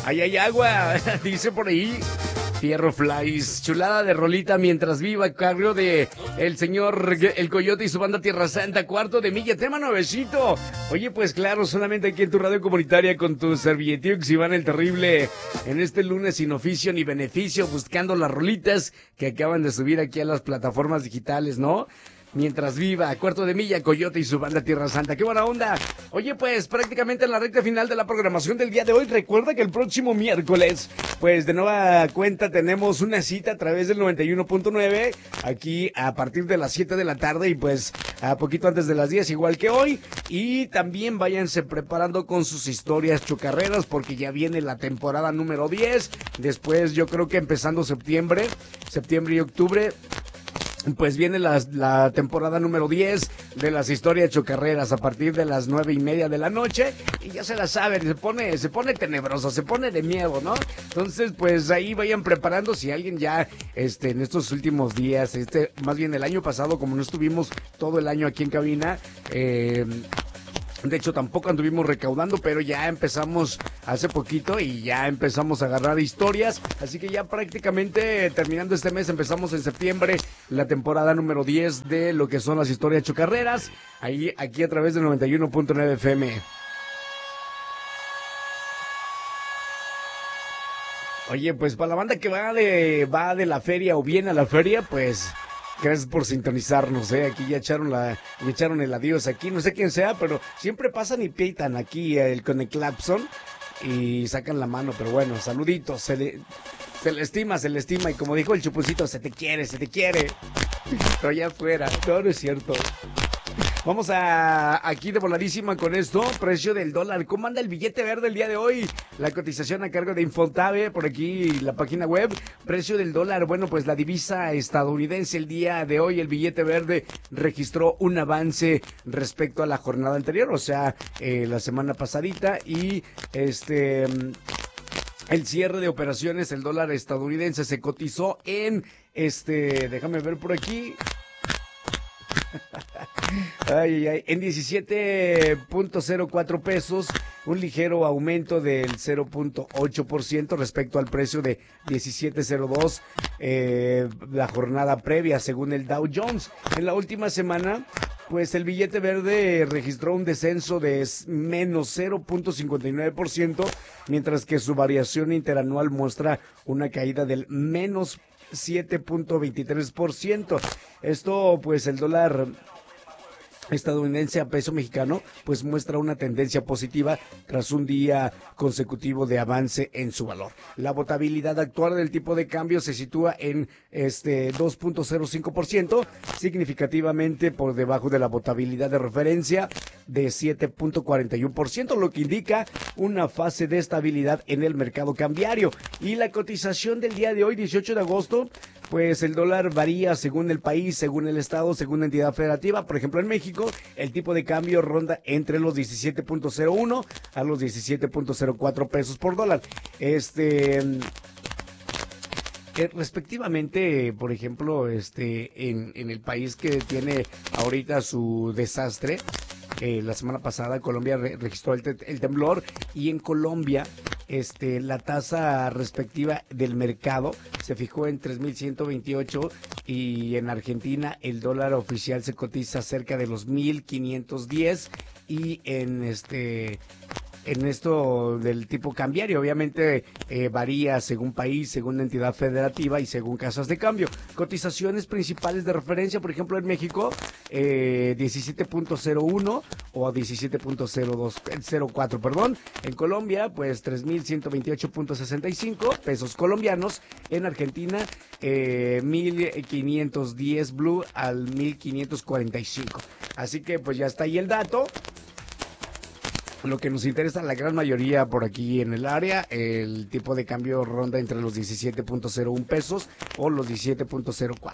Ahí hay agua, dice por ahí. Fierro Flies, chulada de rolita mientras viva, cargo de el señor El Coyote y su banda Tierra Santa, cuarto de milla, tema nuevecito. Oye, pues claro, solamente aquí en tu radio comunitaria con tu servilletiux Iván el Terrible, en este lunes sin oficio ni beneficio, buscando las rolitas que acaban de subir aquí a las plataformas digitales, ¿no? Mientras viva, cuarto de milla, Coyote y su banda Tierra Santa. ¡Qué buena onda! Oye, pues prácticamente en la recta final de la programación del día de hoy, recuerda que el próximo miércoles, pues de nueva cuenta tenemos una cita a través del 91.9, aquí a partir de las 7 de la tarde y pues a poquito antes de las 10, igual que hoy. Y también váyanse preparando con sus historias chocarreras porque ya viene la temporada número 10. Después yo creo que empezando septiembre y octubre, pues viene la temporada número 10 de las historias chocarreras a partir de las 9:30 de la noche. Y ya se la saben, se pone tenebroso, se pone de miedo, ¿no? Entonces, pues ahí vayan preparando. Si alguien ya, en estos últimos días, más bien el año pasado, como no estuvimos todo el año aquí en cabina, de hecho, tampoco anduvimos recaudando, pero ya empezamos hace poquito y ya empezamos a agarrar historias. Así que ya prácticamente terminando este mes, empezamos en septiembre la temporada número 10 de lo que son las historias chocarreras. Ahí, aquí a través del 91.9 FM. Oye, pues para la banda que va de la feria o viene a la feria, pues gracias por sintonizarnos, aquí ya echaron el adiós aquí, no sé quién sea, pero siempre pasan y pitan aquí con el clapson y sacan la mano, pero bueno, saluditos, se le estima, y como dijo el Chupucito, se te quiere, pero allá afuera, no es cierto. Vamos aquí de voladísima con esto, precio del dólar. ¿Cómo anda el billete verde el día de hoy? La cotización a cargo de Infotabe, por aquí la página web. Precio del dólar, bueno, pues la divisa estadounidense el día de hoy, el billete verde registró un avance respecto a la jornada anterior, o sea, la semana pasadita y el cierre de operaciones, el dólar estadounidense se cotizó en déjame ver por aquí. En 17.04 pesos, un ligero aumento del 0.8% respecto al precio de 17.02 la jornada previa, según el Dow Jones. En la última semana, pues el billete verde registró un descenso de menos 0.59%, mientras que su variación interanual muestra una caída del menos 7.23%. Esto, pues el dólar estadounidense a peso mexicano, pues muestra una tendencia positiva tras un día consecutivo de avance en su valor. La votabilidad actual del tipo de cambio se sitúa en 2.05%, significativamente por debajo de la votabilidad de referencia de 7.41%, lo que indica una fase de estabilidad en el mercado cambiario. Y la cotización del día de hoy, 18 de agosto, pues el dólar varía según el país, según el estado, según la entidad federativa. Por ejemplo, en México, el tipo de cambio ronda entre los 17.01 a los 17.04 pesos por dólar. Respectivamente, por ejemplo, en el país que tiene ahorita su desastre, la semana pasada Colombia registró el temblor, y en Colombia la tasa respectiva del mercado se fijó en 3.128, y en Argentina el dólar oficial se cotiza cerca de los 1.510, y en esto del tipo cambiario, obviamente varía según país, según entidad federativa y según casas de cambio. Cotizaciones principales de referencia, por ejemplo, en México, 17.01 o 17.04, perdón. En Colombia, pues 3.128.65 pesos colombianos. En Argentina, 1.510 blue al 1.545. Así que pues ya está ahí el dato. Lo que nos interesa a la gran mayoría por aquí en el área, el tipo de cambio ronda entre los 17.01 pesos o los 17.04.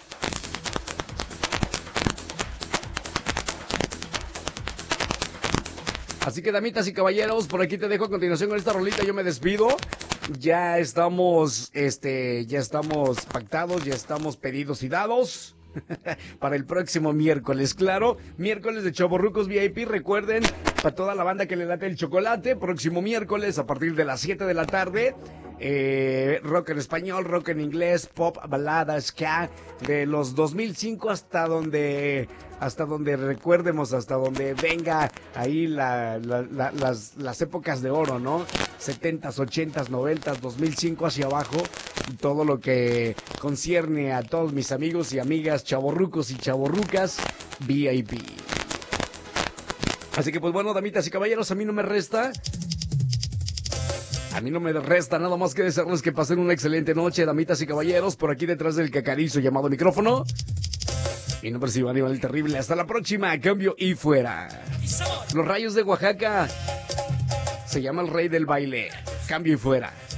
Así que, damitas y caballeros, por aquí te dejo a continuación con esta rolita. Yo me despido. Ya estamos pactados, ya estamos pedidos y dados. para el próximo miércoles. Claro, miércoles de Chavorrucos VIP. Recuerden, para toda la banda que le late el chocolate, próximo miércoles a partir de las 7 de la tarde. Rock en español, rock en inglés, pop, balada, ska, de los 2005 hasta donde recuerdemos, hasta donde venga ahí las épocas de oro, ¿no? 70s, 80s, 90s, 2005 hacia abajo, todo lo que concierne a todos mis amigos y amigas chavorrucos y chavorrucas VIP. Así que pues bueno, damitas y caballeros, a mí no me resta nada más que desearles que pasen una excelente noche, damitas y caballeros, por aquí detrás del cacarizo llamado micrófono. Mi nombre es Iván el Terrible. Hasta la próxima. Cambio y fuera. Los Rayos de Oaxaca. Se llama el rey del baile. Cambio y fuera.